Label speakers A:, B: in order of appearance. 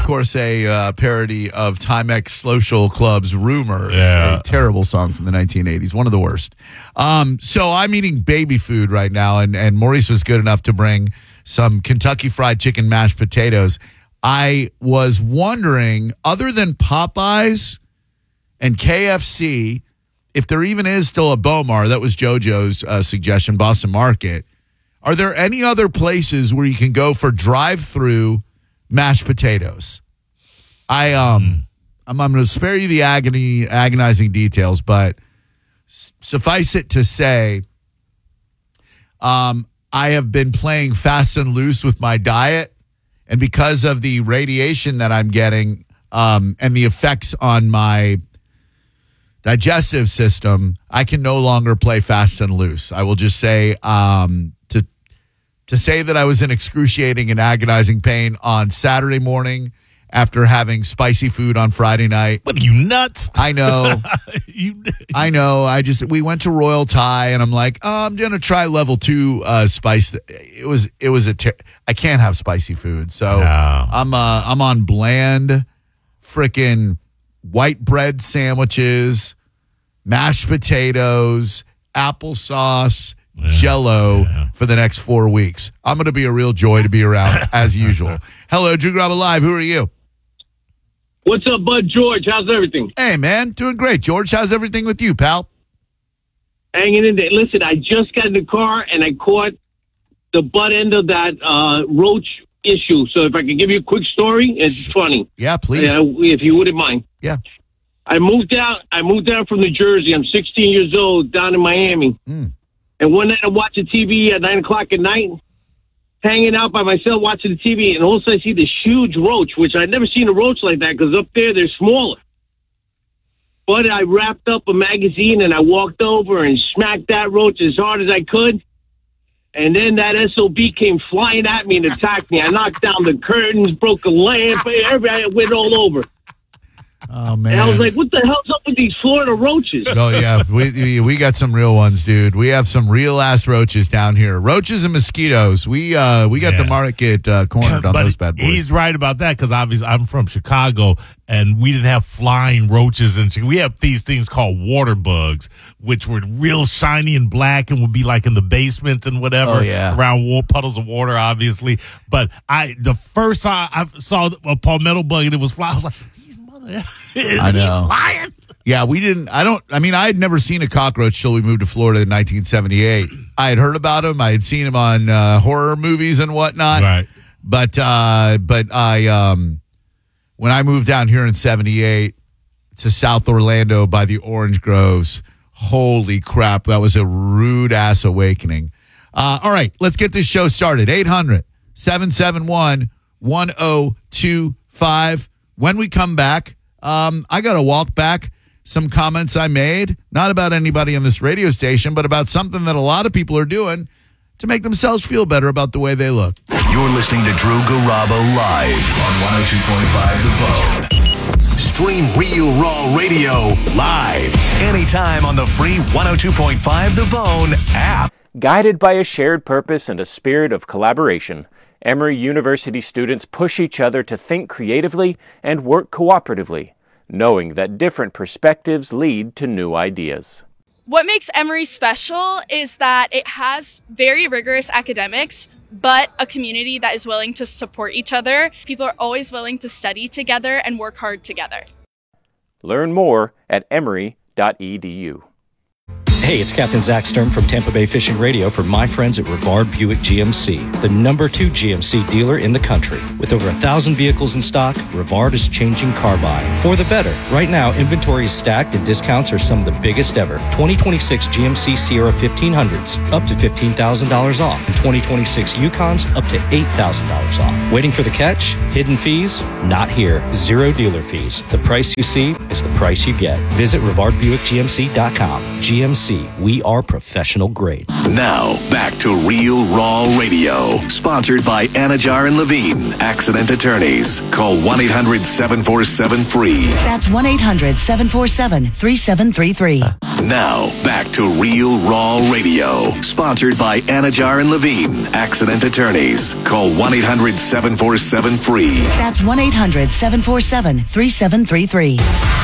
A: course, a parody of Timex Social Club's Rumors,
B: Yeah.
A: a terrible song from the 1980s, one of the worst. So I'm eating baby food right now, and Maurice was good enough to bring some Kentucky Fried Chicken mashed potatoes. I was wondering, other than Popeyes and KFC, if there even is still a Bomar, that was JoJo's suggestion, Boston Market, are there any other places where you can go for drive-through mashed potatoes? I'm going to spare you the agonizing details, but suffice it to say, I have been playing fast and loose with my diet, and because of the radiation that I'm getting and the effects on my digestive system, I can no longer play fast and loose. I will just say to say that I was in excruciating and agonizing pain on Saturday morning after having spicy food on Friday night.
B: What are you, nuts?
A: I know. I know. We went to Royal Thai, and I'm like, I'm going to try level 2 spice. I can't have spicy food. So
B: No.
A: I'm on bland freaking white bread sandwiches, mashed potatoes, applesauce, Jell-O for the next 4 weeks. I'm going to be a real joy to be around as usual. Hello, Drew Garabo Live. Who are you?
C: What's up, Bud George? How's everything?
A: Hey, man. Doing great. George, how's everything with you, pal?
C: Hanging in there. Listen, I just got in the car and I caught the butt end of that roach issue. So if I could give you a quick story, it's funny.
A: Yeah, please.
C: If you wouldn't mind.
A: Yeah.
C: I moved down from New Jersey. I'm 16 years old down in Miami. And one night I'm watching TV at 9 o'clock at night, hanging out by myself watching the TV, and all of a sudden I see this huge roach, which I'd never seen a roach like that because up there they're smaller. But I wrapped up a magazine and I walked over and smacked that roach as hard as I could. And then that SOB came flying at me and attacked me. I knocked down the curtains, broke a lamp, everybody went all over.
A: Oh, man.
C: And I was like, what the hell's up with these Florida roaches?
A: Oh, yeah. We got some real ones, dude. We have some real-ass roaches down here. Roaches and mosquitoes. We got the market cornered on those bad boys.
B: He's right about that because obviously I'm from Chicago, and we didn't have flying roaches. We have these things called water bugs, which were real shiny and black and would be like in the basement and whatever, around puddles of water, obviously. But the first time I saw a palmetto bug and it was flying, I was like,
A: I know.
B: Flying?
A: Yeah, we didn't. I had never seen a cockroach till we moved to Florida in 1978. I had heard about them. I had seen them on horror movies and whatnot.
B: Right.
A: But I when I moved down here in 78 to South Orlando by the Orange Groves, holy crap, that was a rude ass awakening. All right, let's get this show started. 800-771-1025. When we come back, I got to walk back some comments I made, not about anybody on this radio station, but about something that a lot of people are doing to make themselves feel better about the way they look.
D: You're listening to Drew Garabo live on 102.5 The Bone. Stream Real Raw Radio live anytime on the free 102.5 The Bone app.
E: Guided by a shared purpose and a spirit of collaboration, Emory University students push each other to think creatively and work cooperatively, knowing that different perspectives lead to new ideas.
F: What makes Emory special is that it has very rigorous academics, but a community that is willing to support each other. People are always willing to study together and work hard together.
E: Learn more at emory.edu.
G: Hey, it's Captain Zach Sturm from Tampa Bay Fishing Radio for my friends at Rivard Buick GMC, the #2 GMC dealer in the country. With over 1,000 vehicles in stock, Rivard is changing car buying for the better. Right now, inventory is stacked and discounts are some of the biggest ever. 2026 GMC Sierra 1500s, up to $15,000 off. And 2026 Yukons, up to $8,000 off. Waiting for the catch? Hidden fees? Not here. Zero dealer fees. The price you see is the price you get. Visit RivardBuickGMC.com. GMC. GMC. We are professional grade.
D: Now, back to Real Raw Radio. Sponsored by Anajar and Levine, accident attorneys. Call 1-800-747-FREE.
H: That's 1-800-747-3733.
D: Now, back to Real Raw Radio. Sponsored by Anajar and Levine, accident attorneys. Call 1-800-747-FREE.
H: That's 1-800-747-3733.